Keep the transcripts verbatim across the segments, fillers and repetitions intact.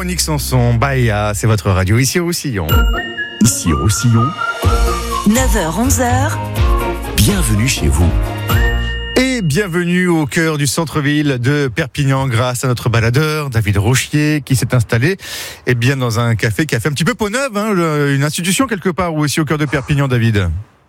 Véronique Sanson, Baya, c'est votre radio ici au Roussillon. Ici au Roussillon, neuf heures onze heures. Bienvenue chez vous. Et bienvenue au cœur du centre-ville de Perpignan grâce à notre baladeur David Rochier qui s'est installé eh bien, dans un café qui a fait un petit peu peau neuve, hein, une institution quelque part ou aussi au cœur de Perpignan, David.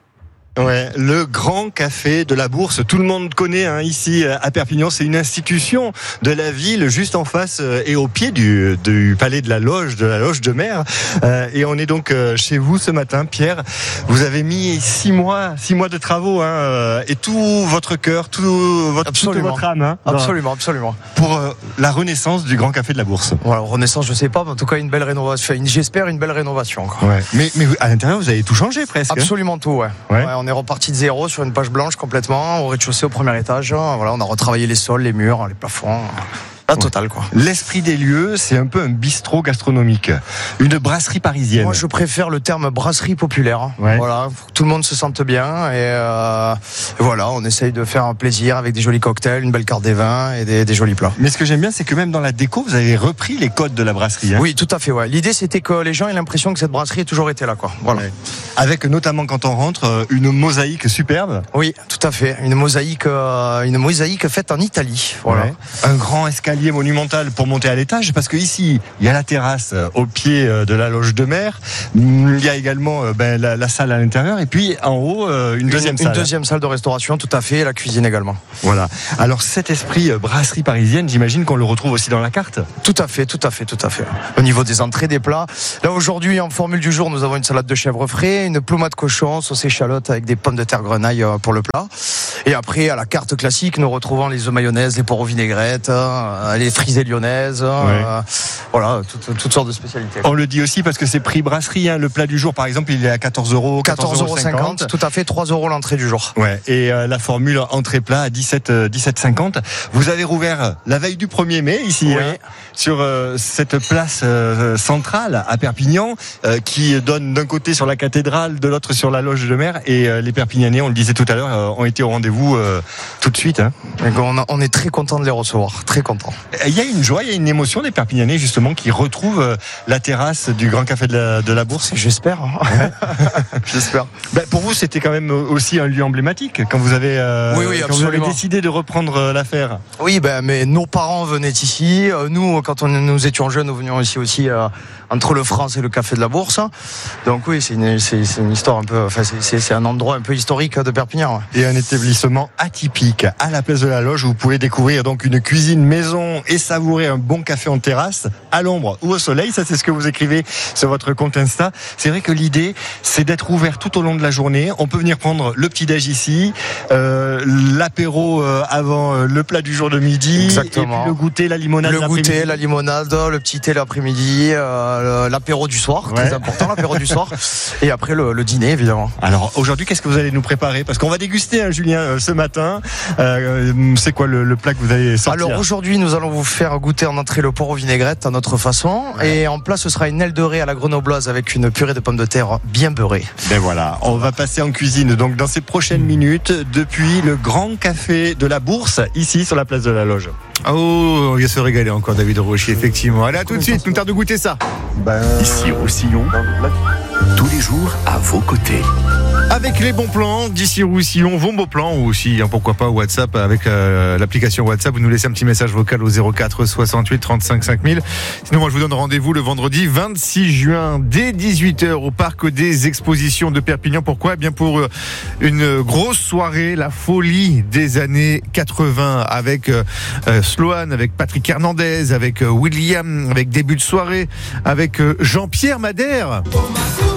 Ouais, le Grand Café de la Bourse. Tout le monde connaît hein, ici à Perpignan. C'est une institution de la ville, juste en face euh, et au pied du, du palais de la Loge, de la Loge de Mer. Euh, et on est donc euh, chez vous ce matin, Pierre. Vous avez mis six mois, six mois de travaux hein, euh, et tout votre cœur, tout votre, toute votre âme, hein, absolument, absolument, pour euh, la renaissance du Grand Café de la Bourse. Voilà, renaissance, je sais pas, mais en tout cas une belle rénovation. Une, j'espère une belle rénovation. Quoi. Ouais. Mais, mais à l'intérieur, vous avez tout changé presque. Absolument tout, ouais. ouais. ouais on est reparti de zéro sur une page blanche complètement, au rez-de-chaussée, au premier étage. Voilà, on a retravaillé les sols, les murs, les plafonds. La totale, quoi. L'esprit des lieux, c'est un peu un bistrot gastronomique, une brasserie parisienne. Moi, je préfère le terme brasserie populaire. Ouais. Voilà, faut que tout le monde se sente bien et euh, voilà, on essaye de faire un plaisir avec des jolis cocktails, une belle carte des vins et des, des jolis plats. Mais ce que j'aime bien, c'est que même dans la déco, vous avez repris les codes de la brasserie. Hein. Oui, tout à fait. Ouais. L'idée, c'était que les gens aient l'impression que cette brasserie a toujours été là, quoi. Voilà. Ouais. Avec notamment quand on rentre une mosaïque superbe. Oui, tout à fait. Une mosaïque, euh, une mosaïque faite en Italie. Voilà. Ouais. Un grand escalier monumental pour monter à l'étage, parce que ici il y a la terrasse au pied de la Loge de Mer, il y a également ben, la, la salle à l'intérieur, et puis en haut une, une deuxième une, salle. Une deuxième salle de restauration, tout à fait, et la cuisine également. Voilà. Alors cet esprit brasserie parisienne, j'imagine qu'on le retrouve aussi dans la carte. Tout à fait, tout à fait, tout à fait. Au niveau des entrées, des plats. Là aujourd'hui, en formule du jour, nous avons une salade de chèvre frais, une plomade cochon, sauce échalote avec des pommes de terre grenaille pour le plat. Et après, à la carte classique, nous retrouvons les œufs mayonnaise, les poireaux vinaigrettes, les frisées lyonnaises. Ouais. Euh, voilà, toutes, toutes sortes de spécialités. On le dit aussi parce que c'est prix brasserie. Hein. Le plat du jour, par exemple, il est à quatorze euros. quatorze euros cinquante, tout à fait, trois euros l'entrée du jour. Ouais. Et euh, la formule entrée-plat à dix-sept cinquante. Vous avez rouvert la veille du premier mai ici, oui. hein, sur euh, cette place euh, centrale à Perpignan, euh, qui donne d'un côté sur la cathédrale, de l'autre sur la Loge de Mer. Et euh, les Perpignanais, on le disait tout à l'heure, euh, ont été au rendez-vous euh, tout de suite. Hein. On, a, on est très content de les recevoir, très content. Il y a une joie, il y a une émotion des Perpignanais justement qui retrouvent la terrasse du Grand Café de la, de la Bourse. J'espère. Ouais. J'espère. Ben, pour vous, c'était quand même aussi un lieu emblématique quand vous avez, euh, oui, oui, quand vous avez décidé de reprendre l'affaire. Oui, ben, mais nos parents venaient ici. Nous, quand on, nous étions jeunes, nous venions ici aussi euh, entre le France et le Café de la Bourse. Donc oui, c'est une, c'est, c'est une histoire un peu, enfin, c'est, c'est un endroit un peu historique de Perpignan. Ouais. Et un établissement atypique à la place de la Loge où vous pouvez découvrir donc une cuisine maison et savourer un bon café en terrasse, à l'ombre ou au soleil. Ça, c'est ce que vous écrivez sur votre compte Insta. C'est vrai que l'idée, c'est d'être ouvert tout au long de la journée. On peut venir prendre le petit-déj ici, euh, l'apéro euh, avant euh, le plat du jour de midi. Exactement. Et puis le goûter, la limonade le l'après-midi. goûter, la limonade, le petit thé l'après-midi, euh, l'apéro du soir, ouais. Très important, l'apéro du soir. Et après, le, le dîner, évidemment. Alors, aujourd'hui, qu'est-ce que vous allez nous préparer? Parce qu'on va déguster, hein, Julien, euh, ce matin. Euh, c'est quoi le, le plat que vous allez sortir? Alors, aujourd'hui, nous allons vous faire goûter en entrée le poireau vinaigrette à notre façon. Ouais. Et en plat, ce sera une aile de raie à la grenobloise avec une purée de pommes de terre bien beurrée. Ben voilà, on va passer en cuisine donc dans ces prochaines minutes depuis le Grand Café de la Bourse, ici sur la place de la Loge. Oh, il va se régaler encore, David Rochier, effectivement. Allez, à tout de suite, nous tarde de goûter ça. Ben... Ici au Roussillon, tous les jours à vos côtés. Avec les bons plans d'ici Roussillon, vos beaux plans, ou aussi, hein, pourquoi pas, WhatsApp, avec euh, l'application WhatsApp, vous nous laissez un petit message vocal au zéro quatre soixante-huit trente-cinq cinq mille. Sinon, moi, je vous donne rendez-vous le vendredi vingt-six juin, dès dix-huit heures, au Parc des Expositions de Perpignan. Pourquoi? Eh bien, pour euh, une grosse soirée, la folie des années quatre-vingts, avec euh, euh, Sloan, avec Patrick Hernandez, avec euh, William, avec début de soirée, avec euh, Jean-Pierre Madère.